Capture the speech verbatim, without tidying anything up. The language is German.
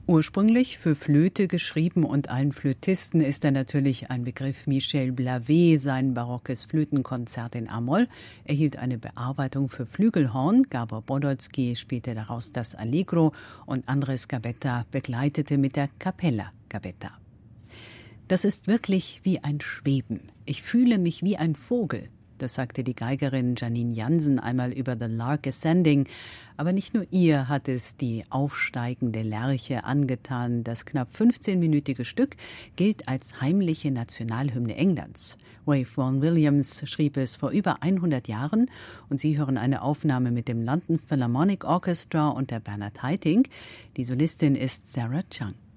Ursprünglich für Flöte geschrieben und allen Flötisten ist er natürlich ein Begriff. Michel Blavet, sein barockes Flötenkonzert in A-Moll, erhielt eine Bearbeitung für Flügelhorn. Gabor Podolsky spielte daraus das Allegro und Andres Gabetta begleitete mit der Capella Gabetta. Das ist wirklich wie ein Schweben. Ich fühle mich wie ein Vogel. Das sagte die Geigerin Janine Jansen einmal über The Lark Ascending. Aber nicht nur ihr hat es die aufsteigende Lerche angetan. Das knapp fünfzehnminütige Stück gilt als heimliche Nationalhymne Englands. Ralph Vaughan Williams schrieb es vor über hundert Jahren und Sie hören eine Aufnahme mit dem London Philharmonic Orchestra und der Bernard Haitink. Die Solistin ist Sarah Chang.